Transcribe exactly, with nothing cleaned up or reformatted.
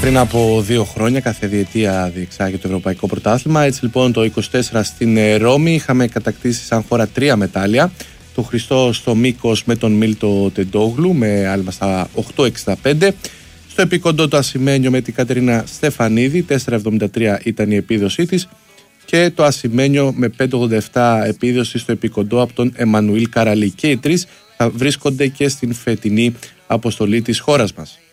Πριν από δύο χρόνια, κάθε διετία διεξάγει το Ευρωπαϊκό Πρωτάθλημα. Έτσι λοιπόν το είκοσι τέσσερα στην Ρώμη είχαμε κατακτήσει σαν χώρα τρία μετάλλια. Το Χριστό στο μήκος με τον Μίλτο Τεντόγλου με άλμα στα οκτώ εξήντα πέντε. Στο επίκοντο το ασημένιο με την Κατερίνα Στεφανίδη, τέσσερα εβδομήντα τρία ήταν η επίδοσή της. Και το ασημένιο με πέντε ογδόντα επτά επίδοση στο επίκοντο από τον Εμμανουήλ Καραλή. Και οι τρεις θα βρίσκονται και στην φετινή αποστολή της χώρας μας.